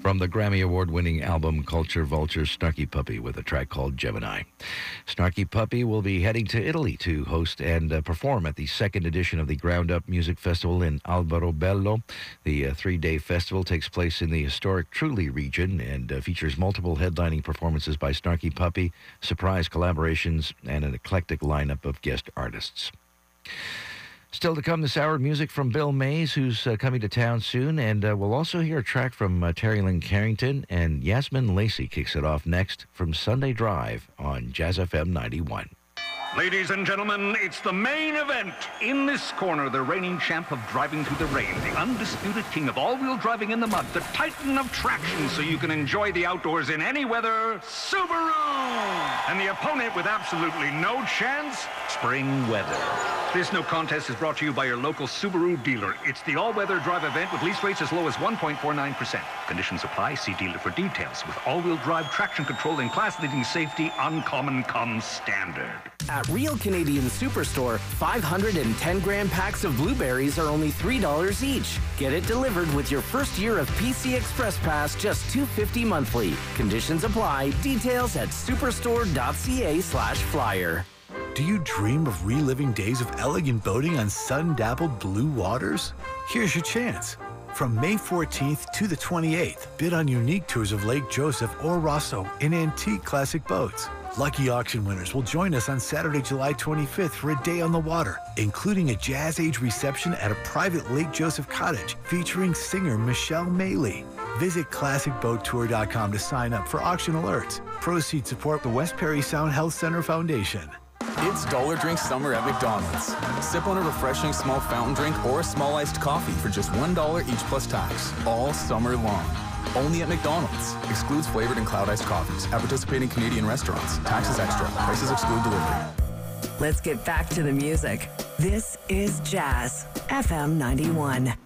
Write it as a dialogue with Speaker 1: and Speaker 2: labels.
Speaker 1: From the Grammy Award-winning album Culture Vulture, Snarky Puppy with a track called Gemini. Snarky Puppy will be heading to Italy to host and perform at the second edition of the Ground Up Music Festival in Alberobello. The three-day festival takes place in the historic Trulli region and features multiple headlining performances by Snarky Puppy, surprise collaborations, and an eclectic lineup of guest artists. Still to come this hour, music from Bill Mays, who's coming to town soon, and we'll also hear a track from Terry Lynn Carrington, and Yasmin Lacey kicks it off next from Sunday Drive on Jazz FM 91.
Speaker 2: Ladies and gentlemen, it's the main event. In this corner, the reigning champ of driving through the rain, the undisputed king of all-wheel driving in the mud, the titan of traction so you can enjoy the outdoors in any weather, Subaru! And the opponent with absolutely no chance, spring weather. This no contest is brought to you by your local Subaru dealer. It's the all-weather drive event with lease rates as low as 1.49%. Conditions apply. See dealer for details. With all-wheel drive traction control and class-leading safety, uncommon comes standard.
Speaker 3: At Real Canadian Superstore, 510-gram packs of blueberries are only $3 each. Get it delivered with your first year of PC Express Pass, just $2.50 monthly. Conditions apply. Details at superstore.ca/flyer.
Speaker 4: Do you dream of reliving days of elegant boating on sun-dappled blue waters? Here's your chance. From May 14th to the 28th, bid on unique tours of Lake Joseph or Rosso in antique classic boats. Lucky auction winners will join us on Saturday, July 25th for a day on the water, including a Jazz Age reception at a private Lake Joseph cottage featuring singer Michelle Maley. Visit ClassicBoatTour.com to sign up for auction alerts. Proceeds support the West Perry Sound Health Center Foundation.
Speaker 5: It's Dollar Drink Summer at McDonald's. Sip on a refreshing small fountain drink or a small iced coffee for just $1 each plus tax, all summer long. Only at McDonald's. Excludes flavored and cloud iced coffees. At participating Canadian restaurants. Taxes extra. Prices exclude delivery.
Speaker 6: Let's get back to the music. This is Jazz FM 91.